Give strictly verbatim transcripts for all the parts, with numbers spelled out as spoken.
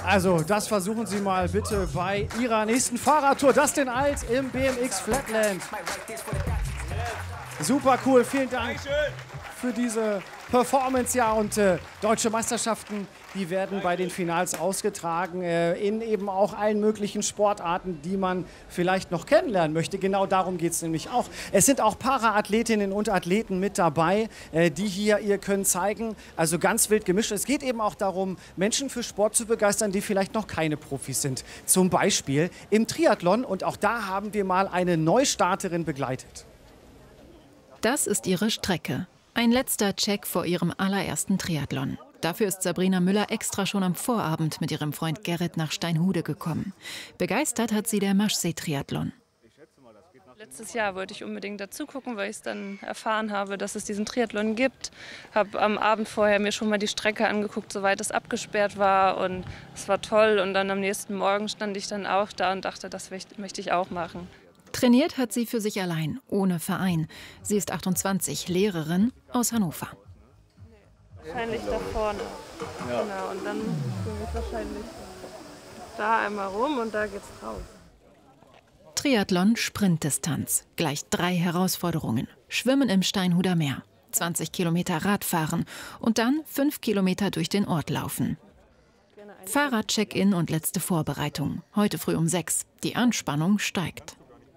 Also, das versuchen Sie mal bitte bei Ihrer nächsten Fahrradtour. Dustin Alt im B M X Flatland. Super cool, vielen Dank für diese Performance. Ja, und äh, deutsche Meisterschaften, die werden bei den Finals ausgetragen, äh, in eben auch allen möglichen Sportarten, die man vielleicht noch kennenlernen möchte. Genau darum geht es nämlich auch. Es sind auch Para-Athletinnen und Athleten mit dabei, äh, die hier ihr Können zeigen. Also ganz wild gemischt. Es geht eben auch darum, Menschen für Sport zu begeistern, die vielleicht noch keine Profis sind. Zum Beispiel im Triathlon. Und auch da haben wir mal eine Neustarterin begleitet. Das ist ihre Strecke. Ein letzter Check vor ihrem allerersten Triathlon. Dafür ist Sabrina Müller extra schon am Vorabend mit ihrem Freund Gerrit nach Steinhude gekommen. Begeistert hat sie der Maschsee-Triathlon. Letztes Jahr wollte ich unbedingt dazu gucken, weil ich es dann erfahren habe, dass es diesen Triathlon gibt. Habe am Abend vorher mir schon mal die Strecke angeguckt, soweit es abgesperrt war, und es war toll. Und dann am nächsten Morgen stand ich dann auch da und dachte, das möchte ich auch machen. Trainiert hat sie für sich allein, ohne Verein. Sie ist achtundzwanzig, Lehrerin aus Hannover. Wahrscheinlich da vorne. Ja. Genau, und dann gehen wir wahrscheinlich da einmal rum und da geht's raus. Triathlon, Sprintdistanz. Gleich drei Herausforderungen. Schwimmen im Steinhuder Meer, zwanzig Kilometer Radfahren und dann fünf Kilometer durch den Ort laufen. Fahrrad-Check-in und letzte Vorbereitung. Heute früh um sechs. Die Anspannung steigt.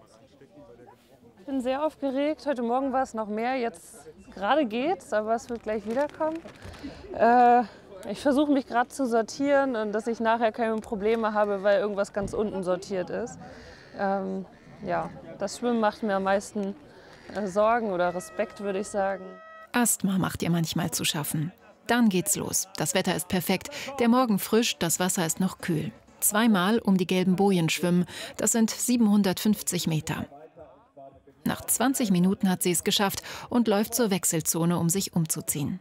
Ich bin sehr aufgeregt. Heute Morgen war es noch mehr. Jetzt gerade geht's, aber es wird gleich wiederkommen. Äh, ich versuche mich gerade zu sortieren und dass ich nachher keine Probleme habe, weil irgendwas ganz unten sortiert ist. Ähm, ja, das Schwimmen macht mir am meisten äh, Sorgen oder Respekt, würde ich sagen. Asthma macht ihr manchmal zu schaffen. Dann geht's los. Das Wetter ist perfekt. Der Morgen frisch, das Wasser ist noch kühl. Zweimal um die gelben Bojen schwimmen. Das sind siebenhundertfünfzig Meter. Nach zwanzig Minuten hat sie es geschafft und läuft zur Wechselzone, um sich umzuziehen.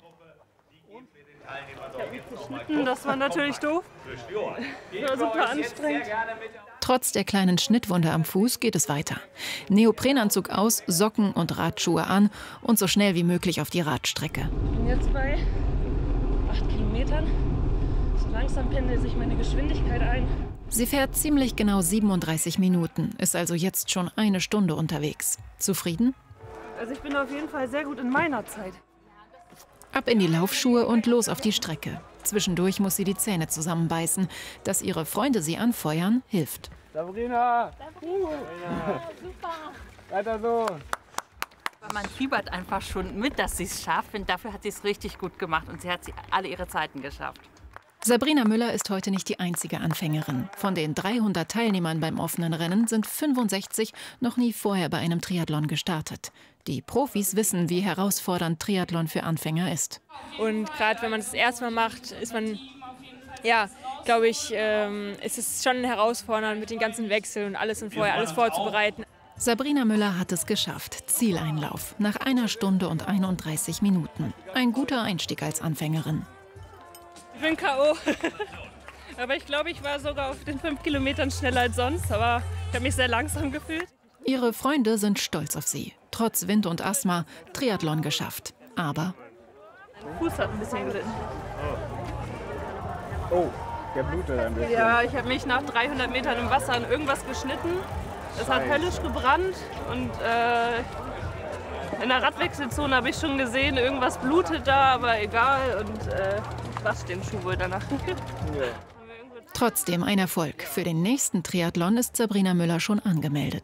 Das war natürlich doof. Das war super anstrengend. Trotz der kleinen Schnittwunde am Fuß geht es weiter. Neoprenanzug aus, Socken und Radschuhe an und so schnell wie möglich auf die Radstrecke. Ich bin jetzt bei acht Kilometern. So langsam pendelt sich meine Geschwindigkeit ein. Sie fährt ziemlich genau siebenunddreißig Minuten, ist also jetzt schon eine Stunde unterwegs. Zufrieden? Also ich bin auf jeden Fall sehr gut in meiner Zeit. Ab in die Laufschuhe und los auf die Strecke. Zwischendurch muss sie die Zähne zusammenbeißen. Dass ihre Freunde sie anfeuern, hilft. Sabrina! Sabrina! Super! Weiter so! Man fiebert einfach schon mit, dass sie es schafft. Und dafür hat sie es richtig gut gemacht und sie hat sie alle ihre Zeiten geschafft. Sabrina Müller ist heute nicht die einzige Anfängerin. Von den dreihundert Teilnehmern beim offenen Rennen sind fünfundsechzig noch nie vorher bei einem Triathlon gestartet. Die Profis wissen, wie herausfordernd Triathlon für Anfänger ist. Und gerade wenn man es das erste Mal macht, ist man, ja, glaube ich, ähm, ist es schon herausfordernd mit den ganzen Wechseln und alles und vorher alles vorzubereiten. Sabrina Müller hat es geschafft. Zieleinlauf nach einer Stunde und einunddreißig Minuten. Ein guter Einstieg als Anfängerin. Ich bin K O Aber ich glaube, ich war sogar auf den fünf Kilometern schneller als sonst. Aber ich habe mich sehr langsam gefühlt. Ihre Freunde sind stolz auf sie. Trotz Wind und Asthma Triathlon geschafft. Aber mein Fuß hat ein bisschen gelitten. Oh, der blutet ein bisschen. Ja, ich habe mich nach dreihundert Metern im Wasser an irgendwas geschnitten. Es hat höllisch gebrannt und äh, in der Radwechselzone habe ich schon gesehen, irgendwas blutet da, aber egal. Und äh, ich wasche den Schuh wohl danach. Ja. Trotzdem ein Erfolg. Für den nächsten Triathlon ist Sabrina Müller schon angemeldet.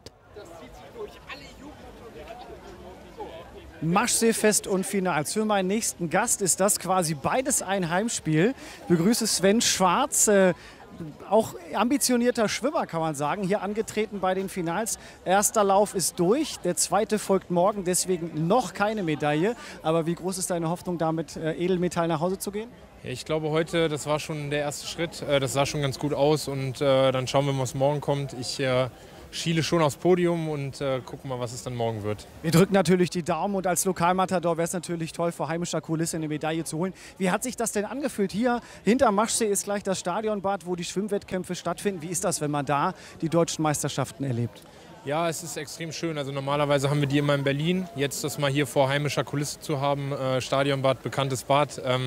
Maschseefest und Finals. Für meinen nächsten Gast ist das quasi beides ein Heimspiel. Ich begrüße Sven Schwarz, äh, auch ambitionierter Schwimmer, kann man sagen, hier angetreten bei den Finals. Erster Lauf ist durch, der zweite folgt morgen, deswegen noch keine Medaille. Aber wie groß ist deine Hoffnung, damit äh, Edelmetall nach Hause zu gehen? Ja, ich glaube heute, das war schon der erste Schritt. Äh, das sah schon ganz gut aus und äh, dann schauen wir, was morgen kommt. Ich äh, schiele schon aufs Podium und äh, gucken mal, was es dann morgen wird. Wir drücken natürlich die Daumen und als Lokalmatador wäre es natürlich toll, vor heimischer Kulisse eine Medaille zu holen. Wie hat sich das denn angefühlt? Hier hinter Maschsee ist gleich das Stadionbad, wo die Schwimmwettkämpfe stattfinden. Wie ist das, wenn man da die deutschen Meisterschaften erlebt? Ja, es ist extrem schön. Also normalerweise haben wir die immer in Berlin. Jetzt das mal hier vor heimischer Kulisse zu haben, äh, Stadionbad, bekanntes Bad, ähm,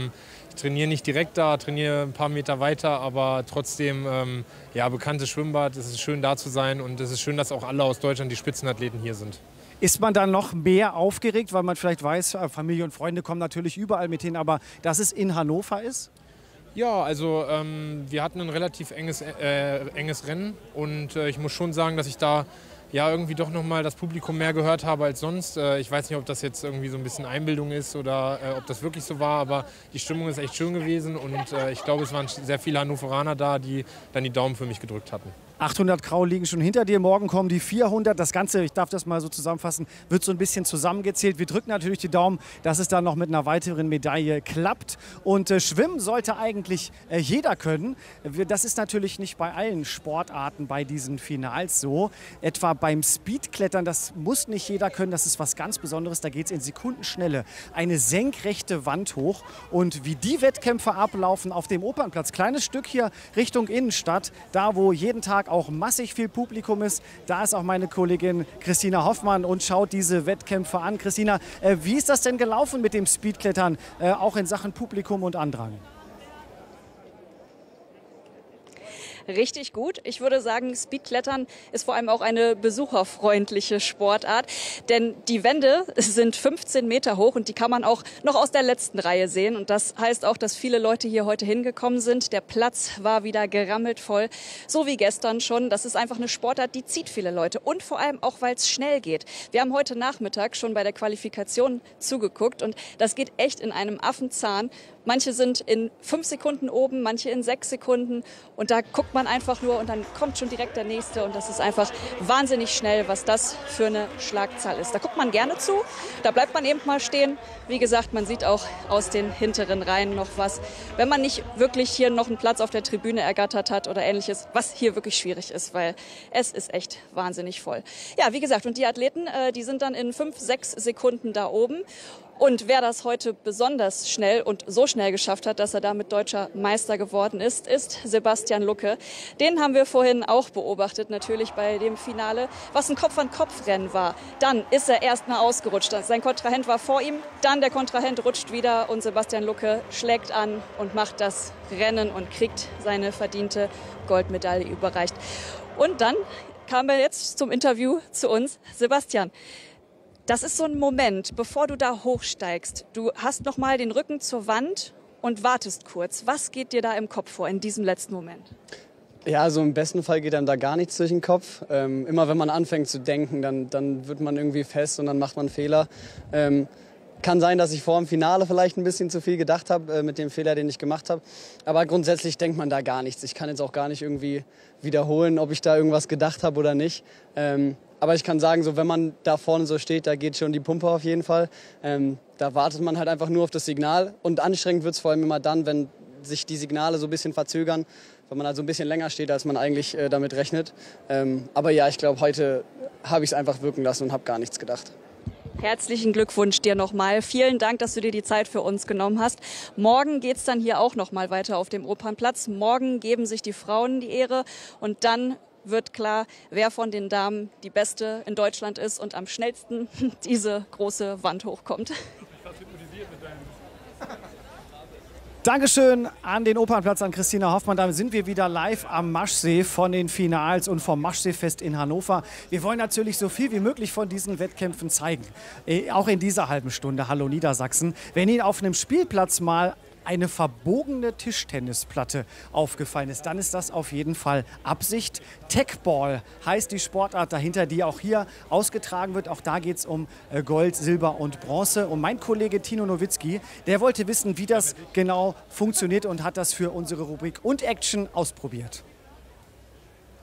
Ich trainiere nicht direkt da, trainiere ein paar Meter weiter, aber trotzdem ähm, ja, bekanntes Schwimmbad. Es ist schön da zu sein und es ist schön, dass auch alle aus Deutschland die Spitzenathleten hier sind. Ist man dann noch mehr aufgeregt, weil man vielleicht weiß, Familie und Freunde kommen natürlich überall mit hin, aber dass es in Hannover ist? Ja, also ähm, wir hatten ein relativ enges, äh, enges Rennen und äh, ich muss schon sagen, dass ich da ja irgendwie doch noch mal das Publikum mehr gehört habe als sonst. Äh, ich weiß nicht, ob das jetzt irgendwie so ein bisschen Einbildung ist oder äh, ob das wirklich so war, aber die Stimmung ist echt schön gewesen und äh, ich glaube, es waren sehr viele Hannoveraner da, die dann die Daumen für mich gedrückt hatten. achthundert Kraul liegen schon hinter dir, morgen kommen die vierhundert. Das Ganze, ich darf das mal so zusammenfassen, wird so ein bisschen zusammengezählt. Wir drücken natürlich die Daumen, dass es dann noch mit einer weiteren Medaille klappt. Und äh, schwimmen sollte eigentlich äh, jeder können. Das ist natürlich nicht bei allen Sportarten bei diesen Finals so. Etwa beim Speedklettern, das muss nicht jeder können, das ist was ganz Besonderes. Da geht es in Sekundenschnelle eine senkrechte Wand hoch. Und wie die Wettkämpfe ablaufen auf dem Opernplatz, kleines Stück hier Richtung Innenstadt, da wo jeden Tag auch massig viel Publikum ist. Da ist auch meine Kollegin Christina Hoffmann und schaut diese Wettkämpfe an. Christina, äh, wie ist das denn gelaufen mit dem Speedklettern, äh, auch in Sachen Publikum und Andrang? Richtig gut. Ich würde sagen, Speedklettern ist vor allem auch eine besucherfreundliche Sportart, denn die Wände sind fünfzehn Meter hoch und die kann man auch noch aus der letzten Reihe sehen. Und das heißt auch, dass viele Leute hier heute hingekommen sind. Der Platz war wieder gerammelt voll, so wie gestern schon. Das ist einfach eine Sportart, die zieht viele Leute und vor allem auch, weil es schnell geht. Wir haben heute Nachmittag schon bei der Qualifikation zugeguckt und das geht echt in einem Affenzahn. Manche sind in fünf Sekunden oben, manche in sechs Sekunden und da guckt man einfach nur und dann kommt schon direkt der nächste und das ist einfach wahnsinnig schnell, was das für eine Schlagzahl ist. Da guckt man gerne zu, da bleibt man eben mal stehen. Wie gesagt, man sieht auch aus den hinteren Reihen noch was, wenn man nicht wirklich hier noch einen Platz auf der Tribüne ergattert hat oder ähnliches, was hier wirklich schwierig ist, weil es ist echt wahnsinnig voll. Ja, wie gesagt, und die Athleten, äh, die sind dann in fünf, sechs Sekunden da oben. Und wer das heute besonders schnell und so schnell geschafft hat, dass er damit deutscher Meister geworden ist, ist Sebastian Lucke. Den haben wir vorhin auch beobachtet, natürlich bei dem Finale, was ein Kopf-an-Kopf-Rennen war. Dann ist er erstmal ausgerutscht. Sein Kontrahent war vor ihm, dann der Kontrahent rutscht wieder und Sebastian Lucke schlägt an und macht das Rennen und kriegt seine verdiente Goldmedaille überreicht. Und dann kam er jetzt zum Interview zu uns. Sebastian, das ist so ein Moment, bevor du da hochsteigst. Du hast noch mal den Rücken zur Wand und wartest kurz. Was geht dir da im Kopf vor in diesem letzten Moment? Ja, also im besten Fall geht einem da gar nichts durch den Kopf. Ähm, immer wenn man anfängt zu denken, dann, dann wird man irgendwie fest und dann macht man Fehler. Ähm, Kann sein, dass ich vor dem Finale vielleicht ein bisschen zu viel gedacht habe äh, mit dem Fehler, den ich gemacht habe. Aber grundsätzlich denkt man da gar nichts. Ich kann jetzt auch gar nicht irgendwie wiederholen, ob ich da irgendwas gedacht habe oder nicht. Ähm, aber ich kann sagen, so wenn man da vorne so steht, da geht schon die Pumpe auf jeden Fall. Ähm, da wartet man halt einfach nur auf das Signal. Und anstrengend wird es vor allem immer dann, wenn sich die Signale so ein bisschen verzögern, wenn man also ein bisschen länger steht, als man eigentlich äh, damit rechnet. Ähm, aber ja, ich glaube, heute habe ich es einfach wirken lassen und habe gar nichts gedacht. Herzlichen Glückwunsch dir nochmal. Vielen Dank, dass du dir die Zeit für uns genommen hast. Morgen geht's dann hier auch nochmal weiter auf dem Opernplatz. Morgen geben sich die Frauen die Ehre und dann wird klar, wer von den Damen die Beste in Deutschland ist und am schnellsten diese große Wand hochkommt. Dankeschön an den Opernplatz, an Christina Hoffmann. Damit sind wir wieder live am Maschsee von den Finals und vom Maschseefest in Hannover. Wir wollen natürlich so viel wie möglich von diesen Wettkämpfen zeigen. Äh, auch in dieser halben Stunde. Hallo Niedersachsen. Wenn Ihnen auf einem Spielplatz mal eine verbogene Tischtennisplatte aufgefallen ist, dann ist das auf jeden Fall Absicht. Techball heißt die Sportart dahinter, die auch hier ausgetragen wird. Auch da geht es um Gold, Silber und Bronze. Und mein Kollege Tino Nowitzki, der wollte wissen, wie das genau funktioniert und hat das für unsere Rubrik und Action ausprobiert.